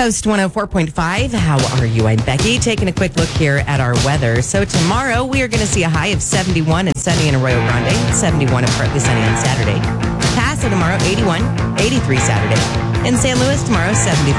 Coast 104.5. How are you? I'm Becky. Taking a quick look here at our weather. So tomorrow we are going to see a high of 71 and sunny in Arroyo Grande, 71 and partly sunny on Saturday. Paso tomorrow, 81, 83 Saturday. In San Luis tomorrow, 74.